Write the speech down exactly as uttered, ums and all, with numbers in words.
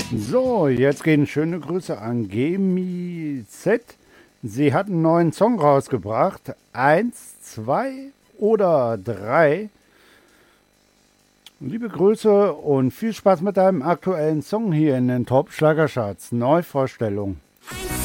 So, jetzt gehen schöne Grüße an Gemi Z. Sie hat einen neuen Song rausgebracht. Eins, zwei oder drei. Liebe Grüße und viel Spaß mit deinem aktuellen Song hier in den Top Schlagercharts. Neuvorstellung. Eins,